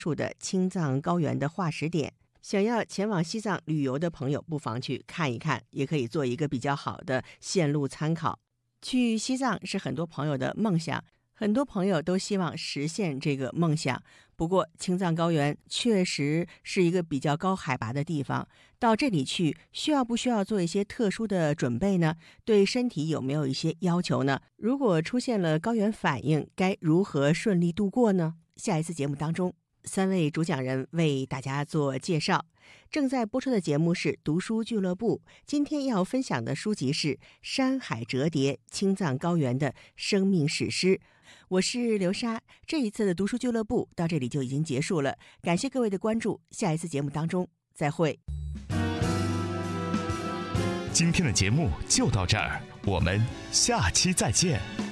处的青藏高原的化石点。想要前往西藏旅游的朋友，不妨去看一看，也可以做一个比较好的线路参考。去西藏是很多朋友的梦想，很多朋友都希望实现这个梦想。不过青藏高原确实是一个比较高海拔的地方，到这里去不需要做一些特殊的准备呢？对身体有没有一些要求呢？如果出现了高原反应，该如何顺利度过呢？下一次节目当中，3位主讲人为大家做介绍。正在播出的节目是读书俱乐部，今天要分享的书籍是《山海折叠：青藏高原的生命史诗》。我是刘莎，这一次的读书俱乐部到这里就已经结束了，感谢各位的关注，下一次节目当中再会。 今天的节目就到这儿，我们下期再见。